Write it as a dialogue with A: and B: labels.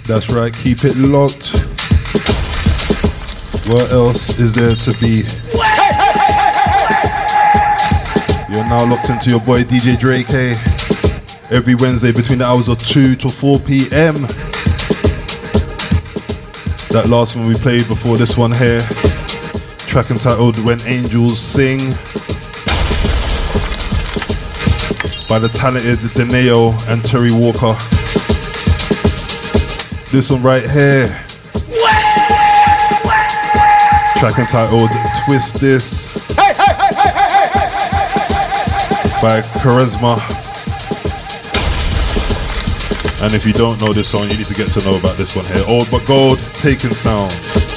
A: That's right, keep it locked. What else is there to be? You're now locked into your boy DJ Drake every Wednesday between the hours of 2 to 4 p.m. That last one we played before this one here, track entitled When Angels Sing by the talented Deneo and Terry Walker. This one right here, track entitled Twist This by Charisma. And if you don't know this song, you need to get to know about this one here. Old But Gold, Taking Sound.